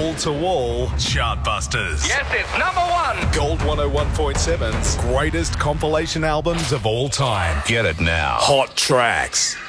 wall-to-wall Chartbusters. Yes, it's number one. Gold 101.7's greatest compilation albums of all time. Get it now. Hot tracks.